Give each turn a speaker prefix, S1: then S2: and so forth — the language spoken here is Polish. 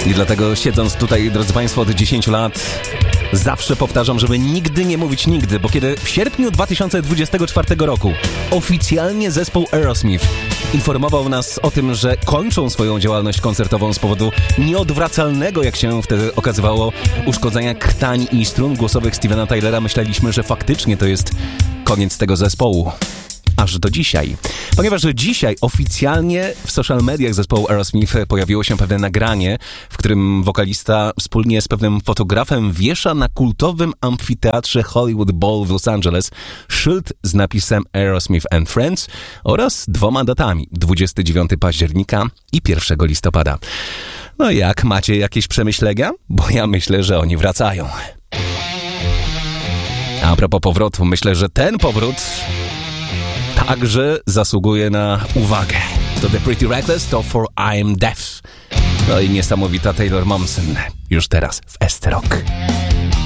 S1: I dlatego siedząc tutaj, drodzy Państwo, od 10 lat zawsze powtarzam, żeby nigdy nie mówić nigdy, bo kiedy w sierpniu 2024 roku oficjalnie zespół Aerosmith informował nas o tym, że kończą swoją działalność koncertową z powodu nieodwracalnego, jak się wtedy okazywało, uszkodzenia krtani i strun głosowych Stevena Tylera, myśleliśmy, że faktycznie to jest koniec tego zespołu. Aż do dzisiaj. Ponieważ dzisiaj oficjalnie w social mediach zespołu Aerosmith pojawiło się pewne nagranie, w którym wokalista wspólnie z pewnym fotografem wiesza na kultowym amfiteatrze Hollywood Bowl w Los Angeles szyld z napisem Aerosmith and Friends oraz 2 datami, 29 października i 1 listopada. No jak, macie jakieś przemyślenia? Bo ja myślę, że oni wracają. A propos powrotu, myślę, że ten powrót także zasługuje na uwagę. To The Pretty Reckless, to For I'm Deaf. No i niesamowita Taylor Momsen. Już teraz w ST Rock.